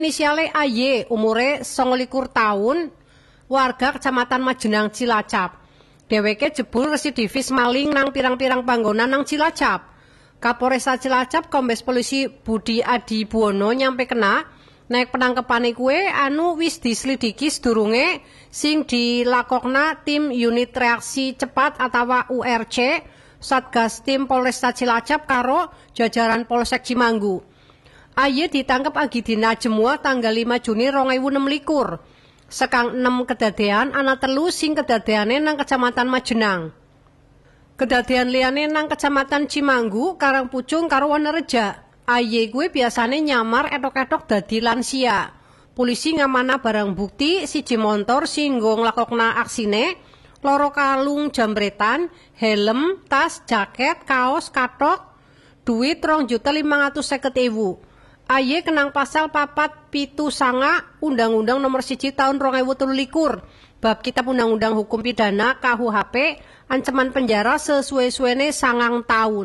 Inisiale AY, umure 29 tahun, warga Kecamatan Majenang Cilacap. Dheweke jebul residivis maling nang pirang-pirang panggonan nang Cilacap. Kapolresta Cilacap Kombes Polisi Budi Adi Buwono nyampe kena nek penangkepane kuwe wis diselidiki sedurunge sing dilakokna tim unit reaksi cepat atau URC Satgas Tim Polresta Cilacap karo jajaran Polsek Cimanggu. AY ditangkap agi dina Jemuah tanggal 5 Juni 2026. Sekang 6 kedadean ana 3 sing kedadeane nang Kecamatan Majenang. Kedadean liyane nang Kecamatan Cimanggu, Karangpucung karo Wonoreja. AY kuwi biasane nyamar etok-etok dadi lansia. Polisi ngamana barang bukti 1 motor sing nggo nglakokna aksine, 2 kalung jambretan, helm, tas, jaket, kaos, kathok, duit 2.550.000. AY kenang pasal 479 Undang-Undang Nomor 1 Tahun 2023 bab Kitab Undang-Undang Hukum Pidana KUHP ancaman penjara sesuai-suene 9 tahun.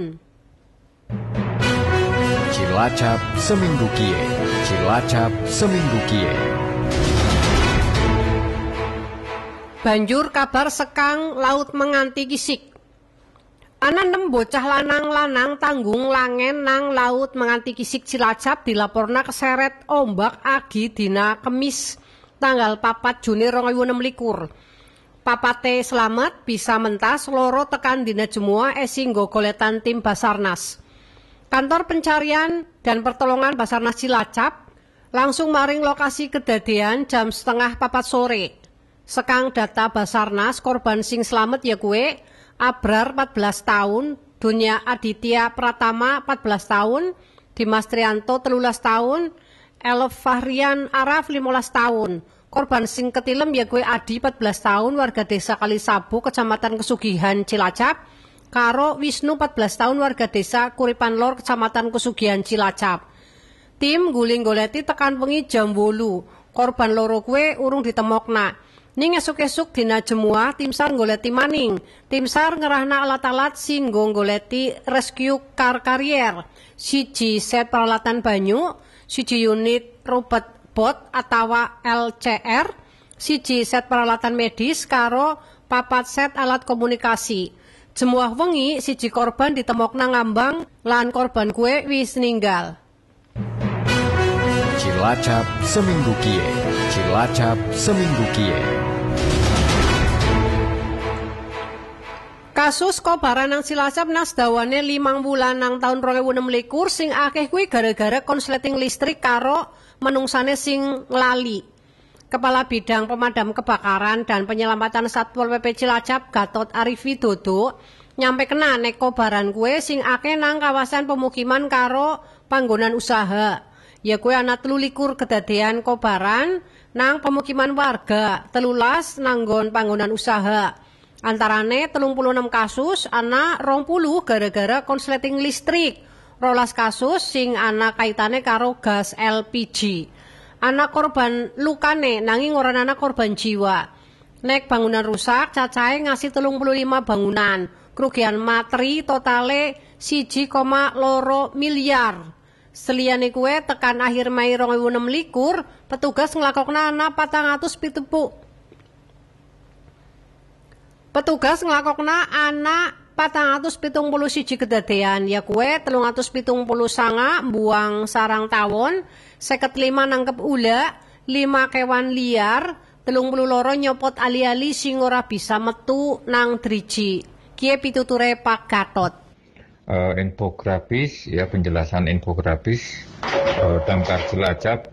Cilacap seminggu kie. Cilacap seminggu kie. Banjur kabar sekang laut menganti kisik. Ana 6 bocah lanang-lanang tanggung langen nang laut menganti kisik Cilacap dilaporna keseret ombak agi dina Kemis tanggal 4 Juni 2026. Papate selamat bisa mentas loro tekan dina Jemuah singgo goletan tim Basarnas. Kantor Pencarian dan Pertolongan Basarnas Cilacap langsung maring lokasi kedadian jam 3:30 sore. Sekang data Basarnas korban sing selamat ya kuwe Abrar 14 tahun, Dunia Aditya Pratama 14 tahun, Dimas Trianto 13 tahun, Elf Fahrian Araf 15 tahun. Korban sing ketilem ya gue Adi 14 tahun warga desa Kalisabu Kecamatan Kesugihan Cilacap karo Wisnu 14 tahun warga desa Kuripan Lor Kecamatan Kesugihan Cilacap. Tim guling-goleti tekan wengi jam 8. Korban loro gue urung ditemokna. Ning esuk-esuk dina Jemuah tim SAR goleti maning. Tim SAR ngerahna alat-alat sing goleti rescue car carrier, 1 set peralatan banyu, 1 unit robot bot atau LCR, 1 set peralatan medis karo 4 set alat komunikasi. Jemuah wengi 1 korban ditemokna ngambang lan korban kue wis ninggal. Cilacap seminggu kie. Cilacap seminggu kie. Kasus kobaran nang Cilacap nasdawane 5 bulan nang tahun 2026 sing akeh kuwi gara-gara konsleting listrik karo menungsane sing lali. Kepala Bidang Pemadam Kebakaran dan Penyelamatan Satpol PP Cilacap Gatot Arifi Dodo nyampe kena nek kobaran kuwe sing akeh nang kawasan pemukiman karo panggonan usaha. Ya kuwe ana 23 kedadean kobaran nang pemukiman warga, 13 nanggon panggonan usaha. Antarane 36 kasus ana 20 gara-gara konsleting listrik, 12 kasus sing ana kaitane karo gas LPG. Ana korban lukane nanging ora ana korban jiwa. Nek bangunan rusak cacahe ngasih 35 bangunan. Kerugian materi totale 1,2 miliar. Seliyane kuwe tekan akhir Mei 2026 petugas nglakokna ana 470 Petugas nglakokna ana 471 kedadean ya kuwe 379 buang sarang tawon, 55 nangkep ula, 5 kewan liar, 32 nyopot ali-ali sing ora bisa metu nang driji. Kie pituture Pak Gatot. Infografis ya, penjelasan infografis Damkar Cilacap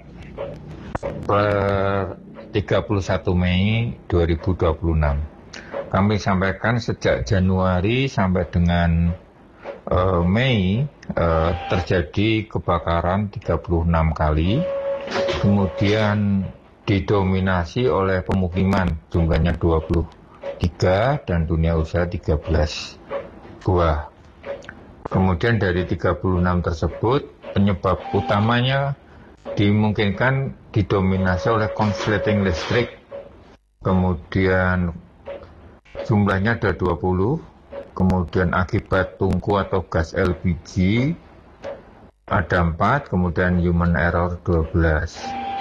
per 31 Mei 2026. Kami sampaikan sejak Januari sampai dengan Mei terjadi kebakaran 36 kali, kemudian didominasi oleh pemukiman jumlahnya 23 dan dunia usaha 13 buah. Kemudian dari 36 tersebut penyebab utamanya dimungkinkan didominasi oleh konsleting listrik, kemudian jumlahnya ada 20, kemudian akibat tungku atau gas LPG ada 4, kemudian human error 12.